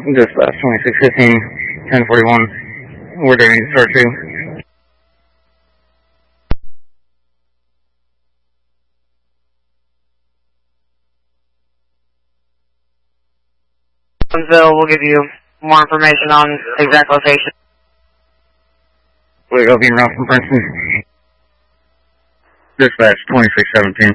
Dispatch 2615, 1041. We're doing start 2. We'll give you more information on exact location. We're being around from Princeton. Dispatch 2617.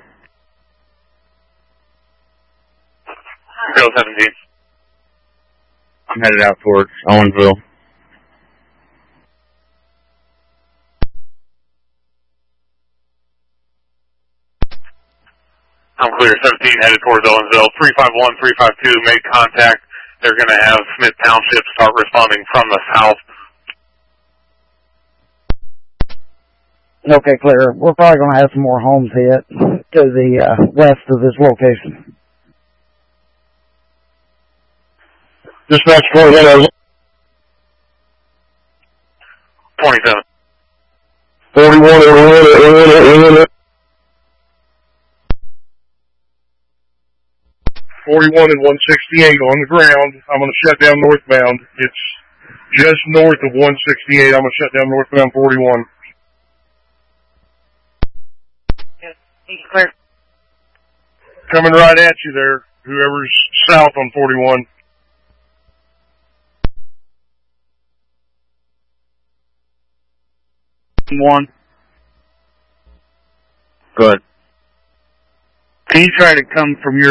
Bill 17. I'm headed out towards Owensville. I'm clear, 17 headed towards Owensville. 351, 352, make contact. They're going to have Smith Township start responding from the south. Okay, clear. We're probably going to have some more homes hit to the west of this location. Dispatch 27. 41 and 168 on the ground. I'm going to shut down northbound. It's just north of 168. I'm going to shut down northbound 41. Clear. Coming right at you there, whoever's south on 41. One. Good. Can you try to come from your